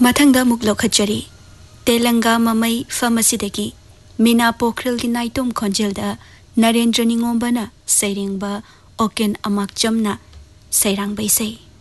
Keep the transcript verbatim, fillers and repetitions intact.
मथंगदा मुक लौखचरी तेलंगा ममई फमसिदगी मीना पोखरलगी नाइतोम खोंजेलदा नरेंद्र निंगोंबना सैरेंगबा ओकेन अमाकचमना सैरांग बैसै।